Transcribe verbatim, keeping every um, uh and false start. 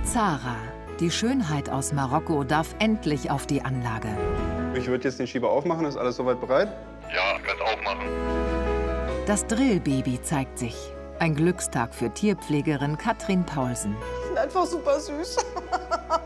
Zara, die Schönheit aus Marokko, darf endlich auf die Anlage. Ich würde jetzt den Schieber aufmachen. Ist alles soweit bereit? Ja, kannst aufmachen. Das Drillbaby zeigt sich. Ein Glückstag für Tierpflegerin Katrin Paulsen. Die sind einfach super süß.